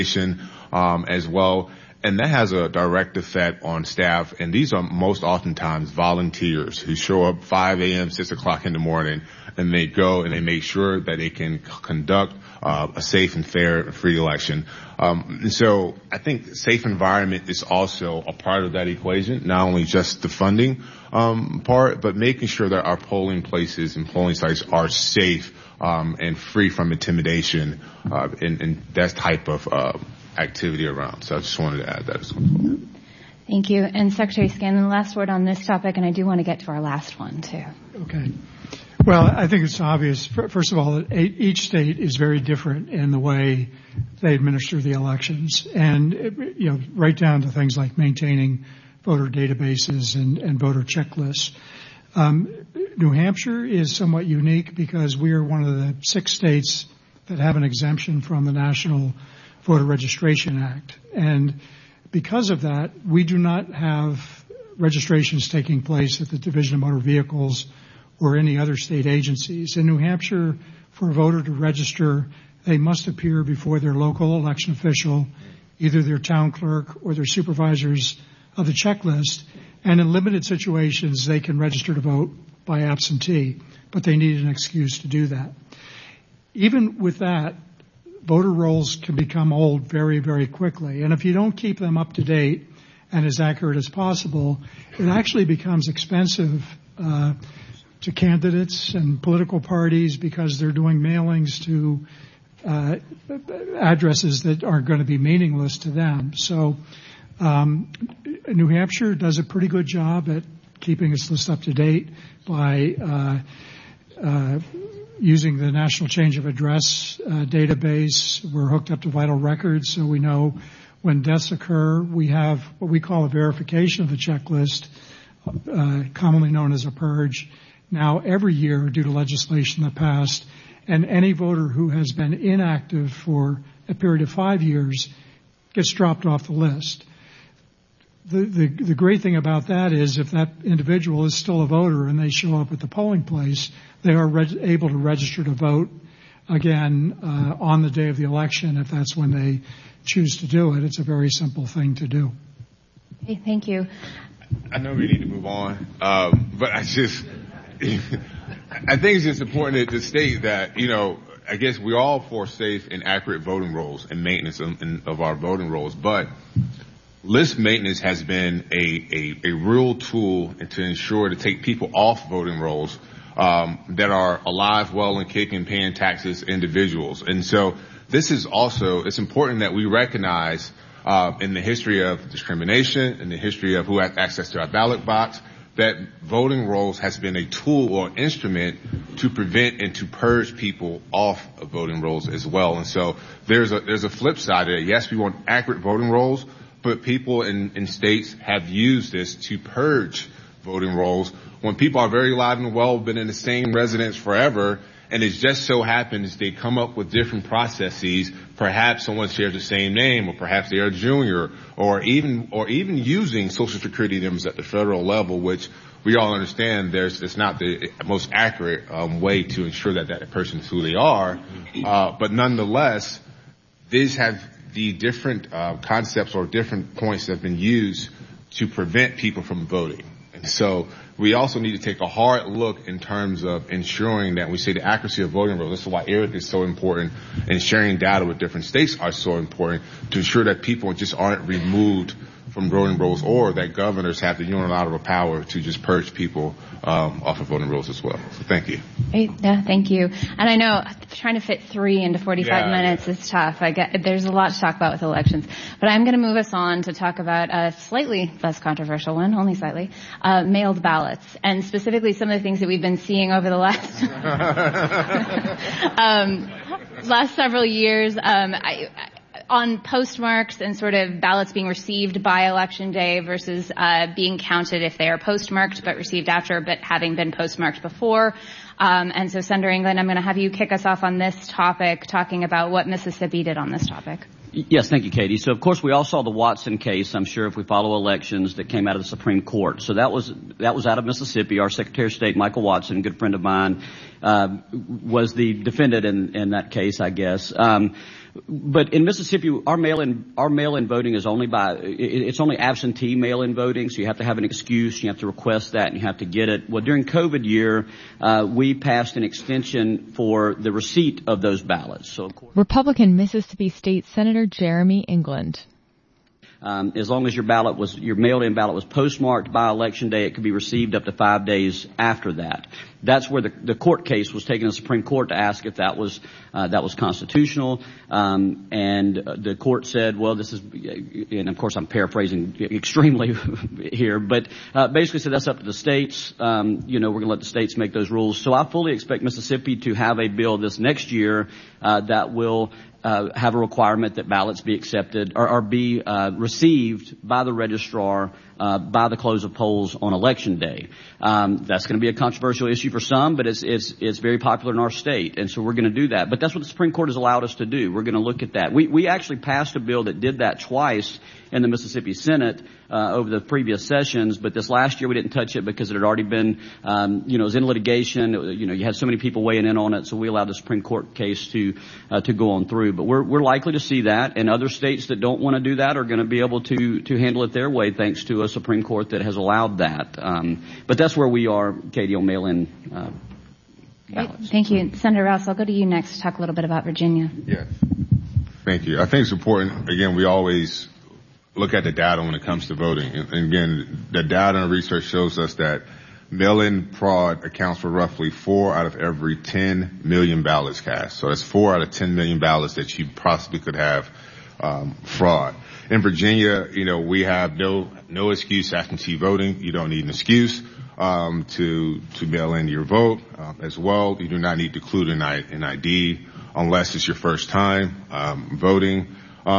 as well. And that has a direct effect on staff. And these are most oftentimes volunteers who show up 5 a.m., 6 o'clock in the morning, and they go and they make sure that they can conduct a safe and fair and free election. And so I think safe environment is also a part of that equation, not only just the funding part, but making sure that our polling places and polling sites are safe and free from intimidation and that type of activity around. So I just wanted to add that as well. Thank you. And Secretary Scanlon, last word on this topic, and I do want to get to our last one, too. Okay. Well, I think it's obvious, first of all, that each state is very different in the way they administer the elections. And, right down to things like maintaining voter databases and voter checklists. New Hampshire is somewhat unique because we are one of the 6 states that have an exemption from the National Voter Registration Act. And because of that, we do not have registrations taking place at the Division of Motor Vehicles or any other state agencies. In New Hampshire, for a voter to register, they must appear before their local election official, either their town clerk or their supervisors of the checklist. And in limited situations, they can register to vote by absentee, but they need an excuse to do that. Even with that, voter rolls can become old very, very quickly. And if you don't keep them up to date and as accurate as possible, it actually becomes expensive to candidates and political parties because they're doing mailings to addresses that are going to be meaningless to them. So New Hampshire does a pretty good job at keeping its list up to date by using the National Change of Address database. We're hooked up to Vital Records, so we know when deaths occur. We have what we call a verification of the checklist, commonly known as a purge, now every year due to legislation that passed. And any voter who has been inactive for a period of 5 years gets dropped off the list. The great thing about that is if that individual is still a voter and they show up at the polling place, they are able to register to vote again on the day of the election if that's when they choose to do it. It's a very simple thing to do. Okay, thank you. I know we need to move on, but I think it's just important to state that, I guess we're all for safe and accurate voting rolls and maintenance of our voting rolls, but list maintenance has been a real tool to ensure to take people off voting rolls that are alive, well, and kicking, paying taxes individuals. And so this is also, it's important that we recognize in the history of discrimination, in the history of who has access to our ballot box, that voting rolls has been a tool or instrument to prevent and to purge people off of voting rolls as well. And so there's a flip side of it. Yes, we want accurate voting rolls, but people in states have used this to purge voting rolls when people are very alive and well, been in the same residence forever, and it just so happens they come up with different processes. Perhaps someone shares the same name, or perhaps they are a junior, or even using Social Security numbers at the federal level, which we all understand it's not the most accurate way to ensure that person is who they are. But nonetheless, these have the different concepts or different points that have been used to prevent people from voting. And so we also need to take a hard look in terms of ensuring that we say the accuracy of voting rolls. This is why ERIC is so important, and sharing data with different states are so important to ensure that people just aren't removed from voting rolls, or that governors have the unilateral power to just purge people off of voting rolls as well. So thank you. Great. Yeah, thank you. And I know trying to fit 3 into 45 minutes is tough. There's a lot to talk about with elections. But I'm going to move us on to talk about a slightly less controversial one, only slightly, mailed ballots. And specifically some of the things that we've been seeing over the last last several years. On postmarks and sort of ballots being received by Election Day versus being counted if they are postmarked but received after but having been postmarked before. And so, Senator England, I'm going to have you kick us off on this topic, talking about what Mississippi did on this topic. Yes, thank you, Katie. So, of course, we all saw the Watson case, I'm sure, if we follow elections, that came out of the Supreme Court. So that was out of Mississippi. Our Secretary of State, Michael Watson, a good friend of mine, was the defendant in that case, I guess. But in Mississippi, our mail-in voting is it's only absentee mail-in voting, so you have to have an excuse, you have to request that, and you have to get it. Well, during COVID year, we passed an extension for the receipt of those ballots. So, Republican Mississippi State Senator Jeremy England. As long as your mailed-in ballot was postmarked by Election Day, it could be received up to 5 days after that. That's where the court case was taken to the Supreme Court to ask if that was constitutional. And the court said, well, this is, and of course I'm paraphrasing extremely here, but basically said that's up to the states. We're going to let the states make those rules. So I fully expect Mississippi to have a bill this next year that will have a requirement that ballots be accepted or be received by the registrar by the close of polls on Election Day. That's going to be a controversial issue for some, but it's very popular in our state, and so we're going to do that. But that's what the Supreme Court has allowed us to do. We're going to look at that. We actually passed a bill that did that twice in the Mississippi Senate over the previous sessions, but this last year we didn't touch it because it had already been, it was in litigation. You had so many people weighing in on it, so we allowed the Supreme Court case to go on through. But we're likely to see that, and other states that don't want to do that are going to be able to handle it their way, thanks to a Supreme Court that has allowed that. But that's where we are, Katie, on mail-in ballots. Thank you. Senator Rouse, I'll go to you next to talk a little bit about Virginia. Yes. Thank you. I think it's important, again, we always look at the data when it comes to voting. And again, the data and research shows us that mail-in fraud accounts for roughly 4 out of every 10 million ballots cast. So that's 4 out of 10 million ballots that you possibly could have fraud. In Virginia, we have no excuse absentee voting. You don't need an excuse to mail in your vote as well. You do not need to include an ID unless it's your first time voting.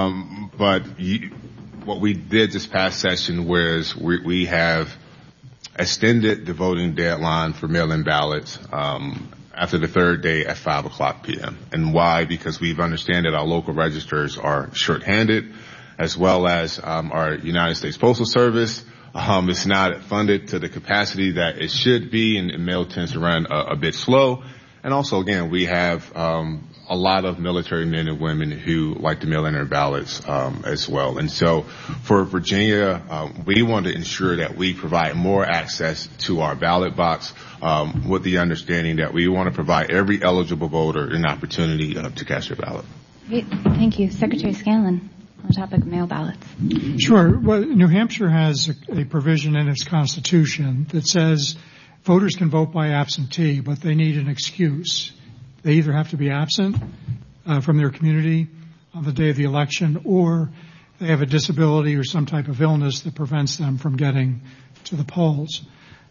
But what we did this past session was we have extended the voting deadline for mail-in ballots after the third day at 5 o'clock p.m. And why? Because we've understand that our local registers are shorthanded, as well as our United States Postal Service. It's not funded to the capacity that it should be, and mail tends to run a bit slow. And also, again, we have a lot of military men and women who like to mail in their ballots as well. And so for Virginia, we want to ensure that we provide more access to our ballot box with the understanding that we want to provide every eligible voter an opportunity to cast their ballot. Great. Thank you. Secretary Scanlon, on the topic of mail ballots. Sure. Well, New Hampshire has a provision in its constitution that says voters can vote by absentee, but they need an excuse. They either have to be absent from their community on the day of the election, or they have a disability or some type of illness that prevents them from getting to the polls.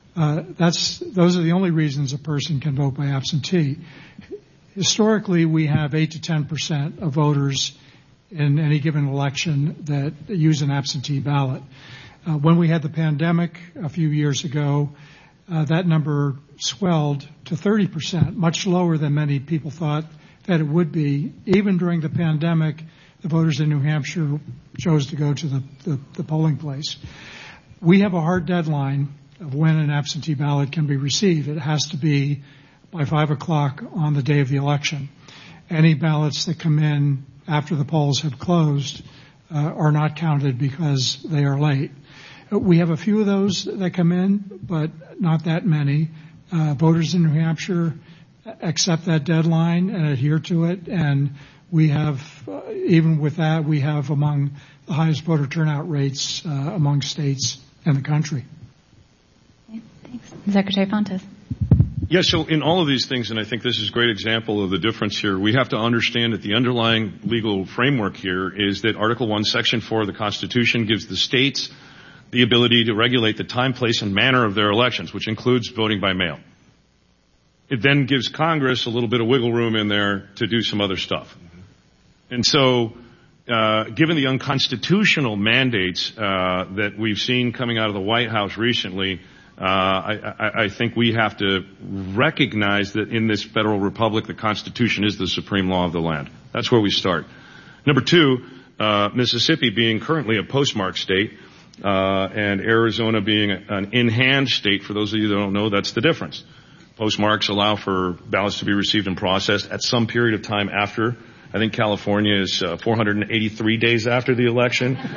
Those are the only reasons a person can vote by absentee. Historically, we have 8 to 10% of voters in any given election that use an absentee ballot. When we had the pandemic a few years ago, that number swelled to 30%, much lower than many people thought that it would be. Even during the pandemic, the voters in New Hampshire chose to go to the polling place. We have a hard deadline of when an absentee ballot can be received. It has to be by 5 o'clock on the day of the election. Any ballots that come in after the polls have closed are not counted because they are late. We have a few of those that come in, but not that many. Voters in New Hampshire accept that deadline and adhere to it, and we have, even with that, we have among the highest voter turnout rates among states in the country. Okay, thanks. Secretary Fontes. Yes, so in all of these things, and I think this is a great example of the difference here, we have to understand that the underlying legal framework here is that Article 1, Section 4 of the Constitution gives the states the ability to regulate the time, place, and manner of their elections, which includes voting by mail. It then gives Congress a little bit of wiggle room in there to do some other stuff. And so, given the unconstitutional mandates that we've seen coming out of the White House recently, I think we have to recognize that in this federal republic, the Constitution is the supreme law of the land. That's where we start. Number two, Mississippi being currently a postmark state, and Arizona being an in-hand state. For those of you that don't know, that's the difference. Postmarks allow for ballots to be received and processed at some period of time after I think California is 483 days after the election. No,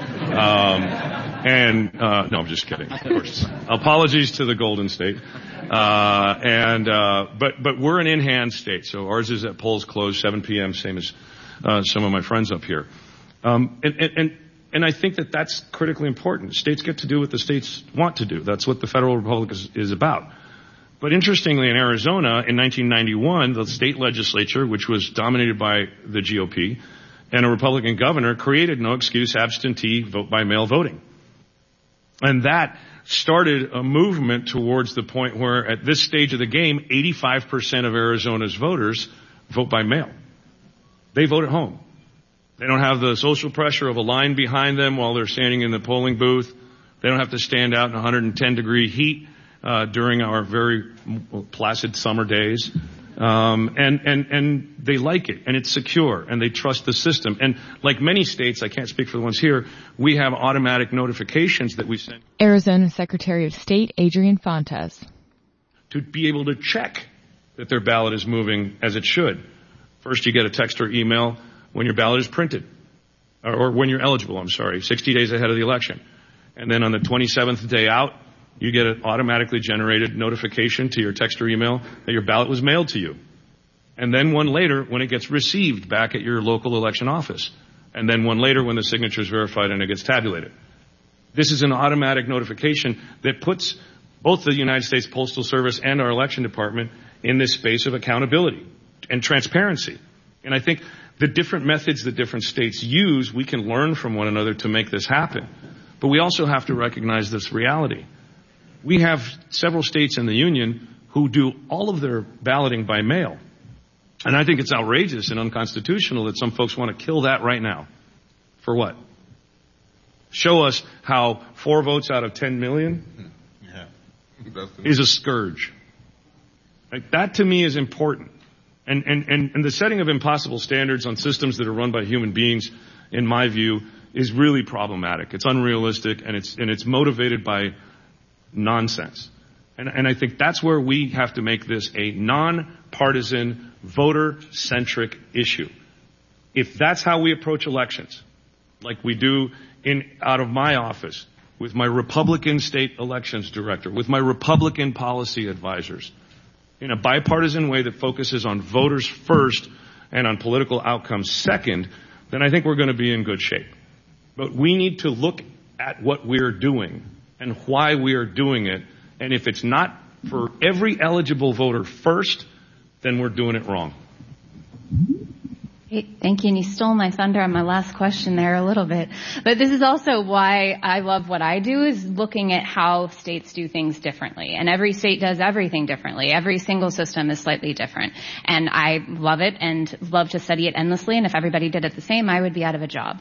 I'm just kidding. Of course. Apologies to the Golden State. But we're an in-hand state, so ours is at polls closed 7 p.m., same as some of my friends up here. And I think that that's critically important. States get to do what the states want to do. That's what the federal republic is about. But interestingly, in Arizona, in 1991, the state legislature, which was dominated by the GOP, and a Republican governor, created no excuse absentee vote-by-mail voting. And that started a movement towards the point where, at this stage of the game, 85% of Arizona's voters vote by mail. They vote at home. They don't have the social pressure of a line behind them while they're standing in the polling booth. They don't have to stand out in 110-degree heat during our very placid summer days. And they like it, and it's secure, and they trust the system. And like many states, I can't speak for the ones here, we have automatic notifications that we send. Arizona Secretary of State Adrian Fontes. To be able to check that their ballot is moving as it should. First, you get a text or email when your ballot is printed, or when you're eligible, 60 days ahead of the election. And then on the 27th day out, you get an automatically generated notification to your text or email that your ballot was mailed to you. And then one later when it gets received back at your local election office. And then one later when the signature is verified and it gets tabulated. This is an automatic notification that puts both the United States Postal Service and our election department in this space of accountability and transparency. And I think the different methods that different states use, we can learn from one another to make this happen. But we also have to recognize this reality. We have several states in the union who do all of their balloting by mail. And I think it's outrageous and unconstitutional that some folks want to kill that right now. For what? Show us how 4 votes out of 10 million is a scourge. Like, that to me is important. And the setting of impossible standards on systems that are run by human beings, in my view, is really problematic. It's unrealistic, and it's motivated by nonsense. And I think that's where we have to make this a nonpartisan, voter-centric issue. If that's how we approach elections, like we do out of my office, with my Republican state elections director, with my Republican policy advisors, in a bipartisan way that focuses on voters first and on political outcomes second, then I think we're going to be in good shape. But we need to look at what we're doing and why we are doing it. And if it's not for every eligible voter first, then we're doing it wrong. Thank you. And you stole my thunder on my last question there a little bit. But this is also why I love what I do, is looking at how states do things differently. And every state does everything differently. Every single system is slightly different. And I love it and love to study it endlessly. And if everybody did it the same, I would be out of a job.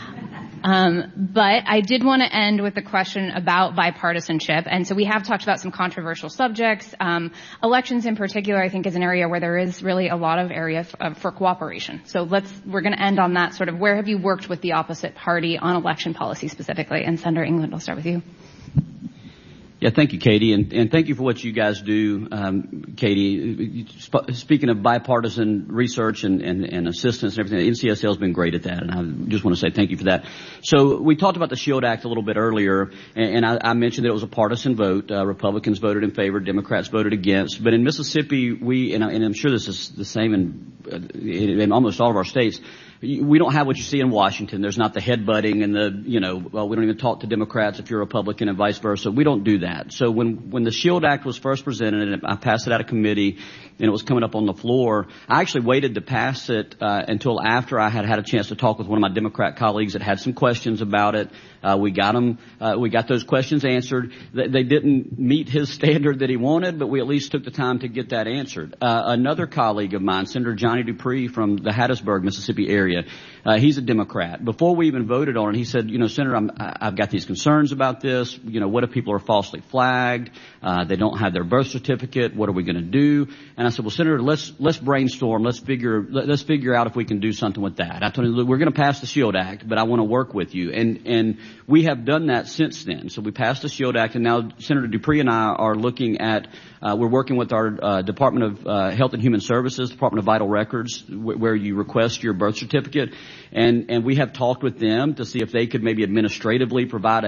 But I did want to end with a question about bipartisanship. And so we have talked about some controversial subjects. Elections in particular, I think, is an area where there is really a lot of area for cooperation. So we're going to end on that sort of, where have you worked with the opposite party on election policy specifically? And Senator England, I'll start with you. Yeah, thank you, Katie, and thank you for what you guys do, Katie. Speaking of bipartisan research and assistance and everything, NCSL has been great at that, and I just want to say thank you for that. So we talked about the SHIELD Act a little bit earlier, and I mentioned that it was a partisan vote. Republicans voted in favor, Democrats voted against. But in Mississippi, and I'm sure this is the same in almost all of our states, we don't have what you see in Washington. There's not the headbutting and we don't even talk to Democrats if you're a Republican and vice versa. We don't do that. So when the SHIELD Act was first presented and I passed it out of committee and it was coming up on the floor, I actually waited to pass it until after I had a chance to talk with one of my Democrat colleagues that had some questions about it. We got those questions answered. They didn't meet his standard that he wanted, but we at least took the time to get that answered. Another colleague of mine, Senator Johnny Dupree from the Hattiesburg, Mississippi area, area. He's a Democrat. Before we even voted on it, he said, Senator, I've got these concerns about this. What if people are falsely flagged? They don't have their birth certificate. What are we going to do? And I said, well, Senator, let's brainstorm. Let's figure out if we can do something with that. I told him, we're going to pass the SHIELD Act, but I want to work with you. And we have done that since then. So we passed the SHIELD Act, and now Senator Dupree and I are looking at, we're working with our Department of Health and Human Services, Department of Vital Records, where you request your birth certificate. And we have talked with them to see if they could maybe administratively provide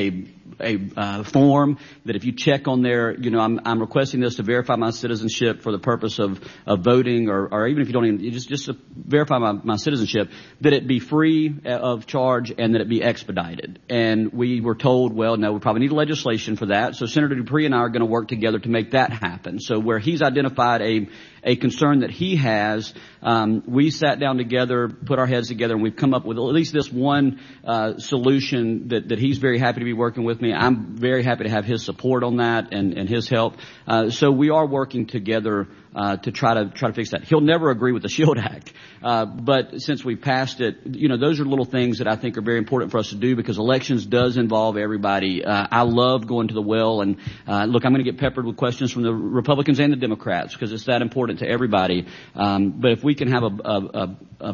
a form that if you check on there, I'm requesting this to verify my citizenship for the purpose of voting, or even if you don't even, just to verify my citizenship, that it be free of charge and that it be expedited. And we were told, well, no, we probably need legislation for that. So Senator Dupree and I are going to work together to make that happen. So where he's identified a concern that he has, we sat down together, put our heads together, and we've come up with at least this one solution that he's very happy to be working with me. I'm very happy to have his support on that and his help. So we are working together to try to fix that. He'll never agree with the SHIELD Act, but since we passed it, those are little things that I think are very important for us to do, because elections does involve everybody. I love going to the well, and look, I'm going to get peppered with questions from the Republicans and the Democrats because it's that important to everybody. But if we can have a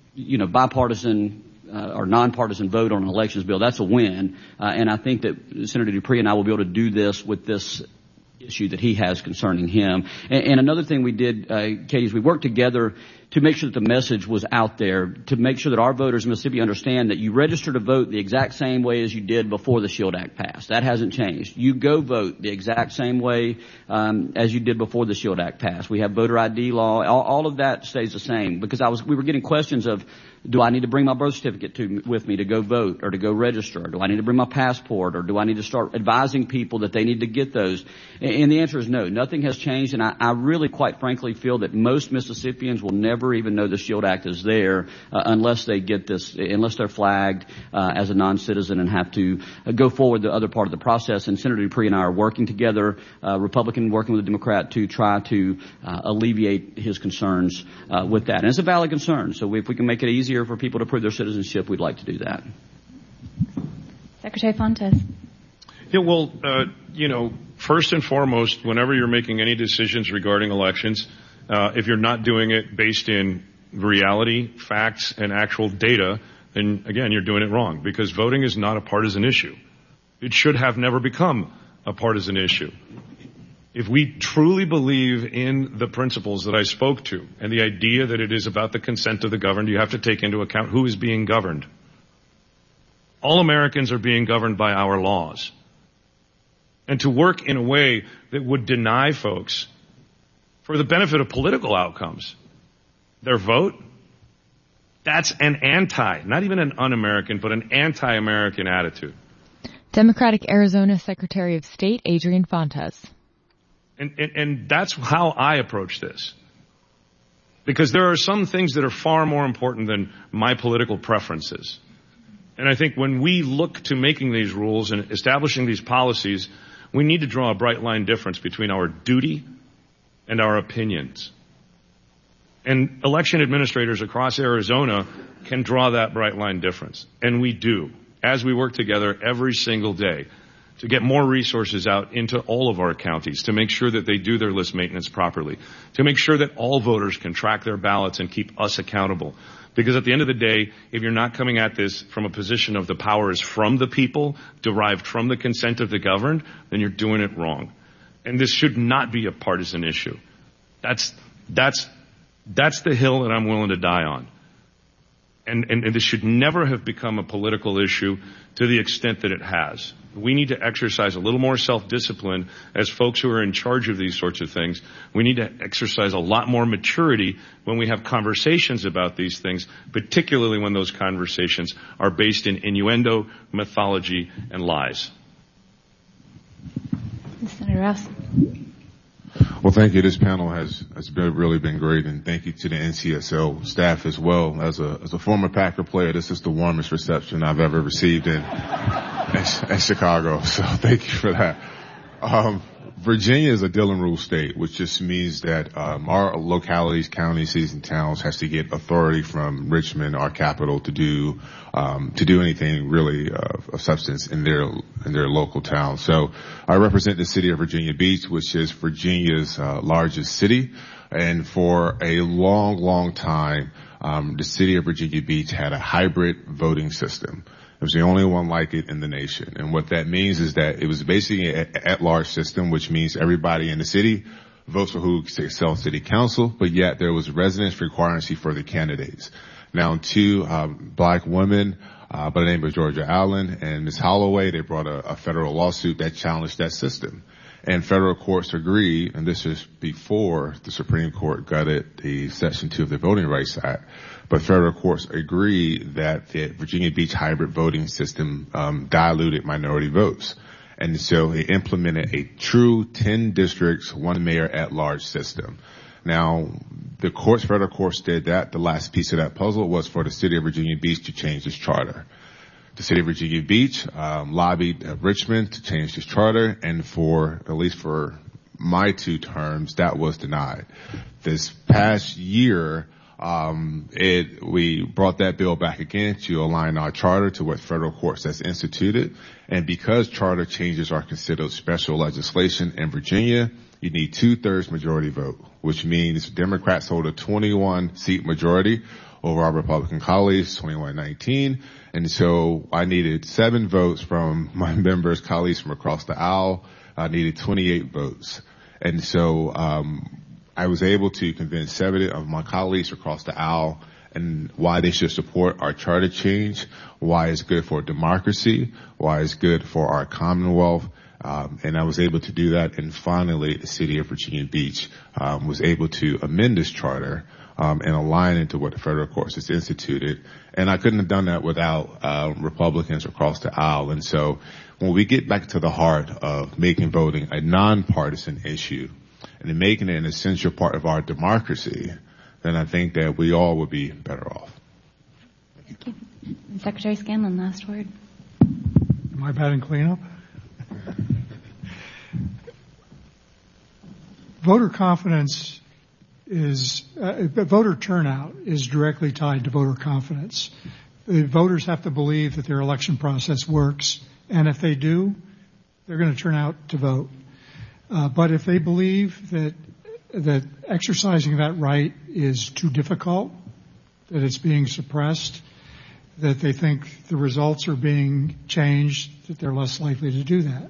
bipartisan or nonpartisan vote on an elections bill, that's a win. And I think that Senator Dupree and I will be able to do this with this issue that he has concerning him. And another thing we did, Katie, is we worked together to make sure that the message was out there, to make sure that our voters in Mississippi understand that you register to vote the exact same way as you did before the SHIELD Act passed. That hasn't changed. You go vote the exact same way as you did before the SHIELD Act passed. We have voter ID law. All of that stays the same, because we were getting questions of, do I need to bring my birth certificate with me to go vote or to go register? Or do I need to bring my passport, or do I need to start advising people that they need to get those? And the answer is no. Nothing has changed, and I really, quite frankly, feel that most Mississippians will never even know the SHIELD Act is there unless they get this, unless they're flagged as a non-citizen and have to go forward the other part of the process. And Senator Dupree and I are working together, Republican working with a Democrat, to try to alleviate his concerns with that. And it's a valid concern, so if we can make it easier for people to prove their citizenship, we'd like to do that. Secretary Fontes. Yeah, well, first and foremost, whenever you're making any decisions regarding elections, if you're not doing it based in reality, facts, and actual data, then again, you're doing it wrong, because voting is not a partisan issue. It should have never become a partisan issue. If we truly believe in the principles that I spoke to and the idea that it is about the consent of the governed, you have to take into account who is being governed. All Americans are being governed by our laws. And to work in a way that would deny folks, for the benefit of political outcomes, their vote, that's an not even an un-American, but an anti-American attitude. Democratic Arizona Secretary of State Adrian Fontes. And that's how I approach this. Because there are some things that are far more important than my political preferences. And I think when we look to making these rules and establishing these policies, we need to draw a bright line difference between our duty and our opinions. And election administrators across Arizona can draw that bright line difference. And we do, as we work together every single day to get more resources out into all of our counties, to make sure that they do their list maintenance properly, to make sure that all voters can track their ballots and keep us accountable. Because at the end of the day, if you're not coming at this from a position of the power is from the people, derived from the consent of the governed, then you're doing it wrong. And this should not be a partisan issue. That's the hill that I'm willing to die on. And this should never have become a political issue to the extent that it has. We need to exercise a little more self-discipline as folks who are in charge of these sorts of things. We need to exercise a lot more maturity when we have conversations about these things, particularly when those conversations are based in innuendo, mythology, and lies. Senator Rouse. Well, thank you. This panel has really been great, and thank you to the NCSL staff as well. As a former Packer player, this is the warmest reception I've ever received in Chicago. So thank you for that. Virginia is a Dillon Rule state, which just means that our localities, counties, cities, and towns has to get authority from Richmond, our capital, to do anything really of substance in their local town. So I represent the city of Virginia Beach, which is Virginia's largest city, and for a long, long time, the city of Virginia Beach had a hybrid voting system. It was the only one like it in the nation. And what that means is that it was basically an at-large system, which means everybody in the city votes for who sells city council, but yet there was residence requirements for the candidates. Now, two black women by the name of Georgia Allen and Ms. Holloway, they brought a federal lawsuit that challenged that system. And federal courts agreed, and this is before the Supreme Court gutted the Section 2 of the Voting Rights Act, but federal courts agreed that the Virginia Beach hybrid voting system diluted minority votes. And so they implemented a true 10 districts, one mayor at-large system. Now, the federal courts did that. The last piece of that puzzle was for the city of Virginia Beach to change its charter. The city of Virginia Beach lobbied Richmond to change this charter, and at least for my 2 terms, that was denied. This past year, we brought that bill back again to align our charter to what federal courts has instituted. And because charter changes are considered special legislation in Virginia, you need 2/3 majority vote, which means Democrats hold a 21-seat majority over our Republican colleagues, 21-19. And so I needed 7 votes from my members, colleagues from across the aisle. I needed 28 votes. And so I was able to convince 7 of my colleagues across the aisle and why they should support our charter change, why it's good for democracy, why it's good for our Commonwealth. And I was able to do that. And finally, the city of Virginia Beach was able to amend this charter and align it to what the federal courts has instituted. And I couldn't have done that without Republicans across the aisle. And so when we get back to the heart of making voting a nonpartisan issue and making it an essential part of our democracy, then I think that we all would be better off. Thank you. Secretary Scanlon, last word. Am I bad in cleanup? Voter confidence voter turnout is directly tied to voter confidence. The voters have to believe that their election process works, and if they do, they're going to turn out to vote. But if they believe that exercising that right is too difficult, that it's being suppressed, that they think the results are being changed, that they're less likely to do that.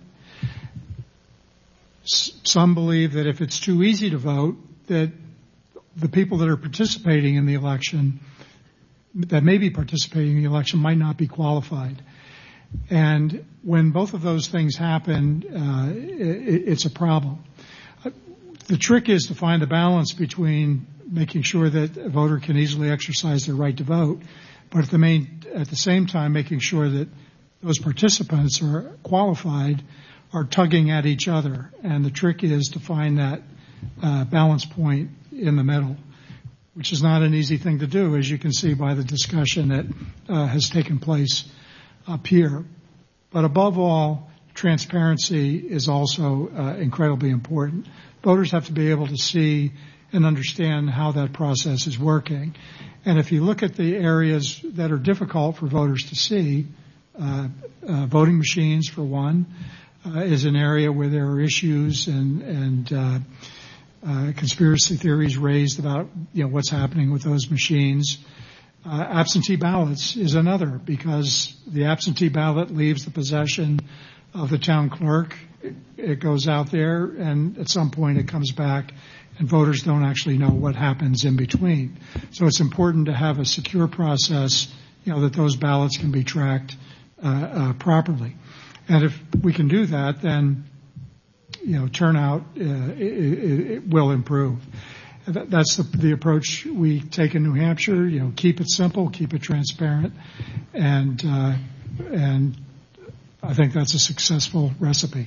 Some believe that if it's too easy to vote, that the people that are participating in the election, that may be participating in the election, might not be qualified. And when both of those things happen, it's a problem. The trick is to find a balance between making sure that a voter can easily exercise their right to vote, but at the same time making sure that those participants are qualified, are tugging at each other. And the trick is to find that balance point in the middle, which is not an easy thing to do, as you can see by the discussion that has taken place up here. But above all, transparency is also incredibly important. Voters have to be able to see and understand how that process is working. And if you look at the areas that are difficult for voters to see, voting machines, for one, is an area where there are issues and conspiracy theories raised about what's happening with those machines. Absentee ballots is another, because the absentee ballot leaves the possession of the town clerk. It goes out there, and at some point it comes back, and voters don't actually know what happens in between. So it's important to have a secure process, that those ballots can be tracked properly. And if we can do that, then turnout it will improve. That's the approach we take in New Hampshire. Keep it simple, keep it transparent, and I think that's a successful recipe.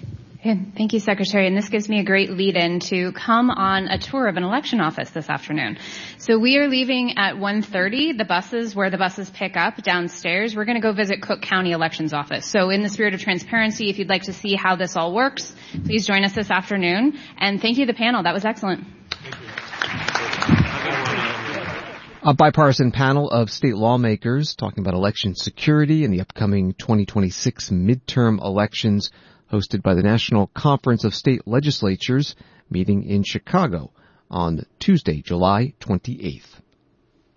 Good. Thank you, Secretary. And this gives me a great lead-in to come on a tour of an election office this afternoon. So we are leaving at 1:30. The buses, where the buses pick up downstairs, we're going to go visit Cook County Elections Office. So in the spirit of transparency, if you'd like to see how this all works, please join us this afternoon. And thank you to the panel. That was excellent. A bipartisan panel of state lawmakers talking about election security in the upcoming 2026 midterm elections, hosted by the National Conference of State Legislatures, meeting in Chicago on Tuesday, July 28th.